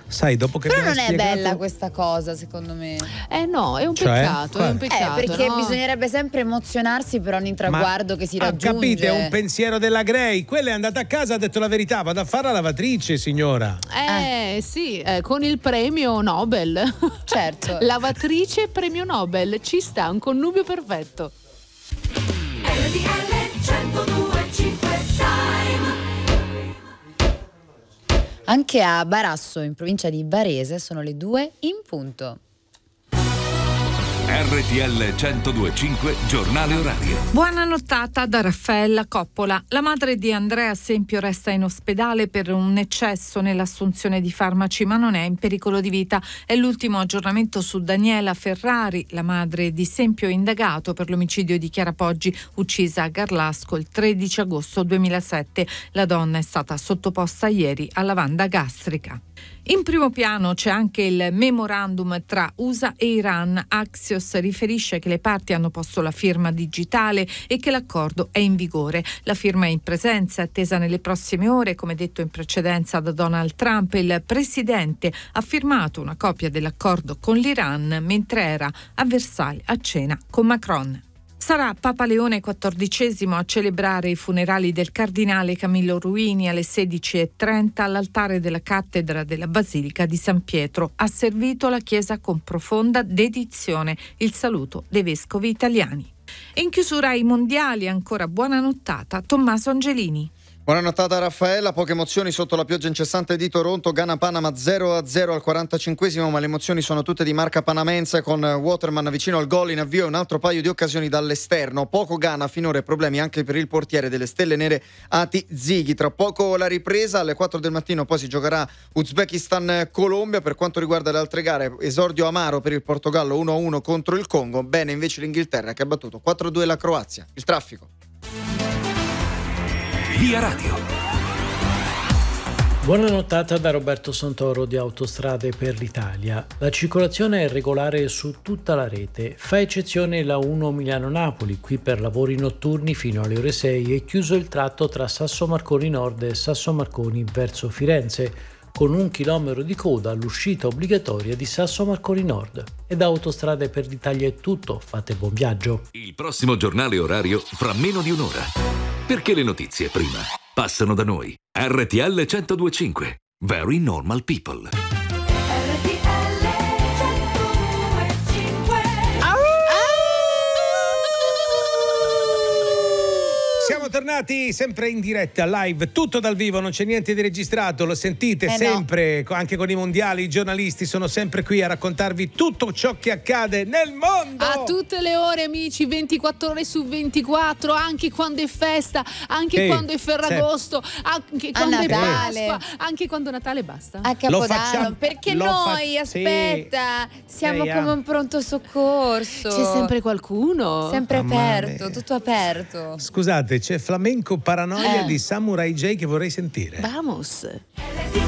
sai, dopo che Però mi hai non è spiegato... bella questa cosa, secondo me. No, è un Cioè? peccato, è un peccato. Perché no? bisognerebbe sempre emozionarsi per ogni traguardo che si raggiunge. Capite, è un pensiero della Grey. Quella è andata a casa, ha detto la verità, vado a fare la lavatrice, signora. Sì, con il premio Nobel. Certo. Lavatrice premio Nobel, ci sta, un connubio perfetto. Anche a Barasso, in provincia di Varese, sono le 2 in punto. RTL 102.5 Giornale Orario. Buona nottata da Raffaella Coppola. La madre di Andrea Sempio resta in ospedale per un eccesso nell'assunzione di farmaci, ma non è in pericolo di vita. È l'ultimo aggiornamento su Daniela Ferrari, la madre di Sempio, indagato per l'omicidio di Chiara Poggi, uccisa a Garlasco il 13 agosto 2007. La donna è stata sottoposta ieri alla lavanda gastrica. In primo piano c'è anche il memorandum tra USA e Iran. Axios riferisce che le parti hanno posto la firma digitale e che l'accordo è in vigore. La firma è in presenza, attesa nelle prossime ore, come detto in precedenza da Donald Trump. Il presidente ha firmato una copia dell'accordo con l'Iran mentre era a Versailles a cena con Macron. Sarà Papa Leone XIV a celebrare i funerali del cardinale Camillo Ruini alle 16:30 all'altare della cattedra della Basilica di San Pietro. Ha servito la Chiesa con profonda dedizione. Il saluto dei vescovi italiani. E in chiusura ai mondiali, ancora buona nottata, Tommaso Angelini. Buona nottata Raffaella, poche emozioni sotto la pioggia incessante di Toronto, Ghana-Panama 0-0 al 45esimo, ma le emozioni sono tutte di marca panamense, con Waterman vicino al gol, in avvio un altro paio di occasioni dall'esterno. Poco Ghana, finora problemi anche per il portiere delle Stelle Nere Ati Zighi. Tra poco la ripresa, alle 4 del mattino poi si giocherà Uzbekistan-Colombia. Per quanto riguarda le altre gare, esordio amaro per il Portogallo 1-1 contro il Congo, bene invece l'Inghilterra che ha battuto 4-2 la Croazia. Il traffico. Via Radio. Buona nottata da Roberto Santoro di Autostrade per l'Italia. La circolazione è regolare su tutta la rete, fa eccezione la 1 Milano-Napoli, qui per lavori notturni fino alle ore 6 è chiuso il tratto tra Sasso Marconi Nord e Sasso Marconi verso Firenze, con 1 chilometro di coda all'uscita obbligatoria di Sasso Marconi Nord. E da Autostrade per l'Italia è tutto, fate buon viaggio. Il prossimo giornale orario fra meno di un'ora. Perché le notizie prima passano da noi. RTL 102.5. Very normal people. Siamo tornati sempre in diretta, live, tutto dal vivo, non c'è niente di registrato, lo sentite sempre, no. Anche con i mondiali, i giornalisti sono sempre qui a raccontarvi tutto ciò che accade nel mondo. A tutte le ore, amici, 24 ore su 24, anche quando è festa, anche quando è Ferragosto, anche quando è Pasqua, anche quando Natale basta. A Capodanno, perché noi, aspetta, siamo come un pronto soccorso. C'è sempre qualcuno. Sempre aperto, tutto aperto. Scusate, c'è Flamenco Paranoia di Samurai J che vorrei sentire. Vamos.